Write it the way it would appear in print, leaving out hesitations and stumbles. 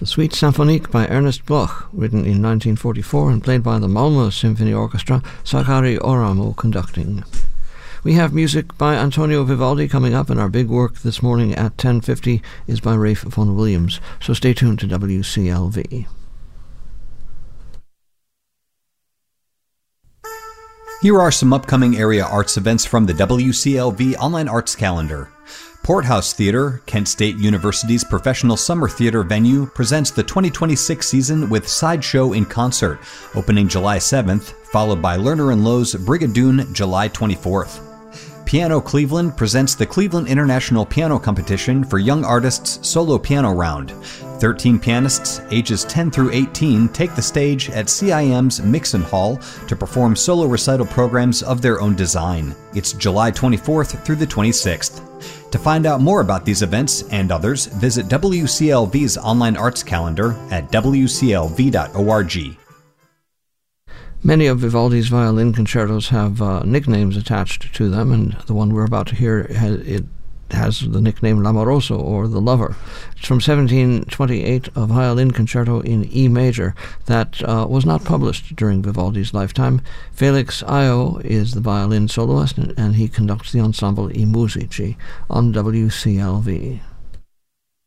The Suite Symphonique by Ernest Bloch, written in 1944 and played by the Malmö Symphony Orchestra, Sakari Oramo conducting. We have music by Antonio Vivaldi coming up, and our big work this morning at 10:50 is by Rafe Vaughan Williams, so stay tuned to WCLV. Here are some upcoming area arts events from the WCLV Online Arts Calendar. Porthouse Theatre, Kent State University's professional summer theatre venue, presents the 2026 season with Sideshow in Concert, opening July 7th, followed by Lerner & Lowe's Brigadoon July 24th. Piano Cleveland presents the Cleveland International Piano Competition for Young Artists Solo Piano Round. 13 pianists ages 10 through 18 take the stage at CIM's Mixon Hall to perform solo recital programs of their own design. It's July 24th through the 26th. To find out more about these events and others, visit WCLV's online arts calendar at wclv.org. Many of Vivaldi's violin concertos have nicknames attached to them, and the one we're about to hear has the nickname L'Amoroso, or the Lover. It's from 1728, a violin concerto in E major that was not published during Vivaldi's lifetime. Felix Ayo is the violin soloist, and he conducts the ensemble I Musici on WCLV.